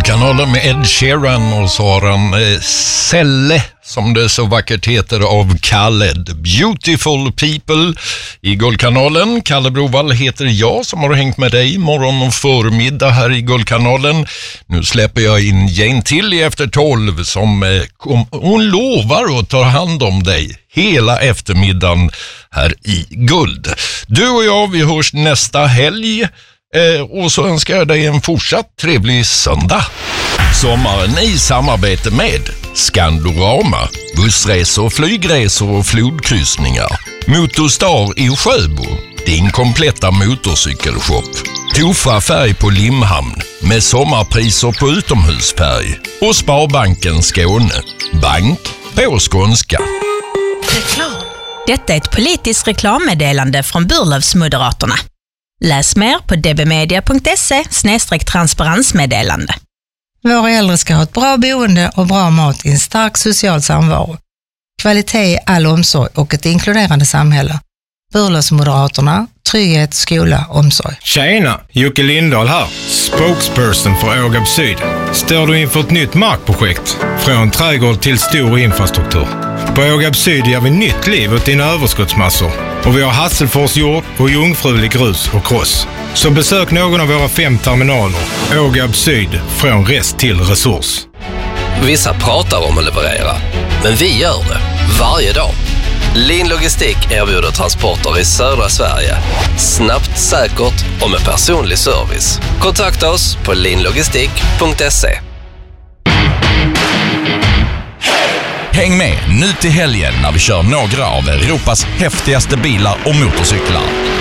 Guldkanalen med Ed Sheeran och så har han Selle, som det så vackert heter, av Khaled. Beautiful People i Guldkanalen. Kalle Brovall heter jag som har hängt med dig morgon och förmiddag här i Guldkanalen. Nu släpper jag in Jane till i Efter 12 som hon lovar att ta hand om dig hela eftermiddagen här i Guld. Du och jag, vi hörs nästa helg. Och så önskar jag dig en fortsatt trevlig söndag. Sommaren i samarbete med Skandorama, bussresor, flygresor och flodkryssningar. Motorstar i Sjöbo, din kompletta motorcykelshop. Tofa färg på Limhamn med sommarpriser på utomhusfärg. Och Sparbanken Skåne, bank på skånska. Reklam. Detta är ett politiskt reklammeddelande från Burlövsmoderaterna. Läs mer på dbmedia.se/transparensmeddelande. Våra äldre ska ha ett bra boende och bra mat i en stark social samvaro. Kvalitet i all omsorg och ett inkluderande samhälle. Burlövsmoderaterna, trygghet, skola, omsorg. Tjena, Jocke Lindahl här. Spokesperson för Ågab Syd. Står du inför ett nytt markprojekt? Från trädgård till stor infrastruktur. På Ågab Syd ger vi nytt liv åt dina överskottsmassor. Och vi har Hasselfors jord och jungfrulig grus och kross. Så besök någon av våra 5 terminaler. Ågab Syd, från rest till resurs. Vissa pratar om att leverera, men vi gör det varje dag. Lin Logistik erbjuder transporter i södra Sverige. Snabbt, säkert och med personlig service. Kontakta oss på linlogistik.se. Häng med nu till helgen när vi kör några av Europas häftigaste bilar och motorcyklar.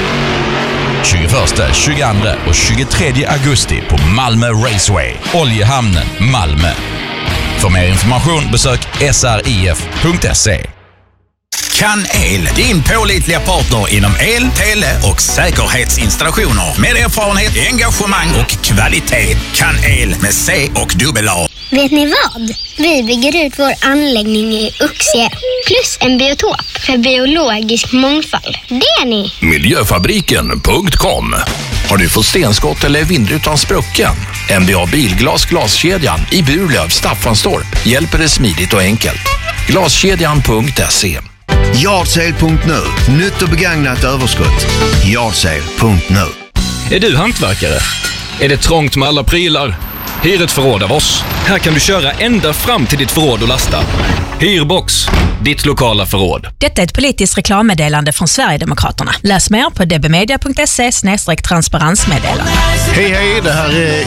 21, 22 och 23 augusti på Malmö Raceway, Oljehamnen, Malmö. För mer information besök srif.se. Kan El, din pålitliga partner inom el, tele och säkerhetsinstallationer. Med erfarenhet, engagemang och kvalitet. Kan El med C och dubbel-A. Vet ni vad? Vi bygger ut vår anläggning i Uxie. Plus en biotop för biologisk mångfald. Det är ni! Miljöfabriken.com. Har du fått stenskott eller vindrutan sprucken? MBA Bilglas Glaskedjan i Burlöv, Staffanstorp hjälper dig smidigt och enkelt. Glaskedjan.se. Yardsale.nu. Nytt och begagnat överskott. Yardsale.nu. Är du hantverkare? Är det trångt med alla prylar? Hyr ett förråd av oss. Här kan du köra ända fram till ditt förråd och lasta. Hyrbox, ditt lokala förråd. Detta är ett politiskt reklammeddelande från Sverigedemokraterna. Läs mer på dbmedia.se/transparensmeddelande. Hej, det här är